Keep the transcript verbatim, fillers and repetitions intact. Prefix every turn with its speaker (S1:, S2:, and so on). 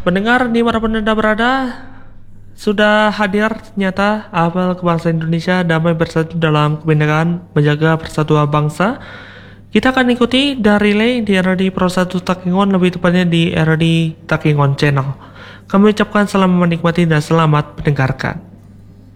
S1: Pendengar dimanapun Anda berada, sudah hadir ternyata apel kebangsaan Indonesia damai bersatu dalam kebinekaan menjaga persatuan bangsa. Kita akan ikuti dan relay di R D Pro satu Takengon, lebih tepatnya di R D Takengon Channel. Kami ucapkan selamat menikmati dan selamat mendengarkan.